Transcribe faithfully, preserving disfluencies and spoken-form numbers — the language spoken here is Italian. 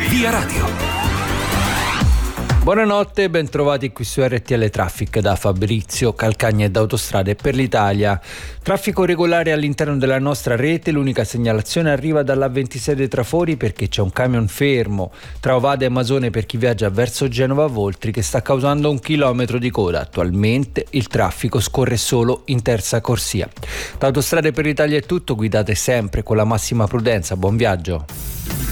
Via Radio. Buonanotte, bentrovati qui su R T L Traffic da Fabrizio Calcagna e da Autostrade per l'Italia. Traffico regolare all'interno della nostra rete, l'unica segnalazione arriva dall'A ventisei dei Trafori perché c'è un camion fermo tra Ovada e Masone per chi viaggia verso Genova Voltri che sta causando un chilometro di coda. Attualmente il traffico scorre solo in terza corsia. Da Autostrade per l'Italia è tutto, guidate sempre con la massima prudenza, buon viaggio.